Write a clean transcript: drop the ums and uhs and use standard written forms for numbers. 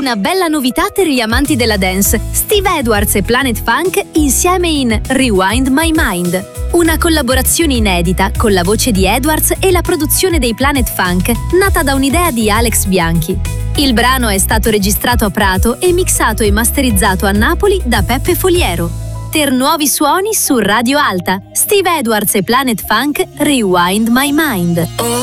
Una bella novità per gli amanti della dance. Steve Edwards e Planet Funk insieme in Rewind My Mind. Una collaborazione inedita con la voce di Edwards e la produzione dei Planet Funk, nata da un'idea di Alex Bianchi. Il brano è stato registrato a Prato e mixato e masterizzato a Napoli da Peppe Foliero. Per nuovi suoni su Radio Alta, Steve Edwards e Planet Funk, Rewind My Mind.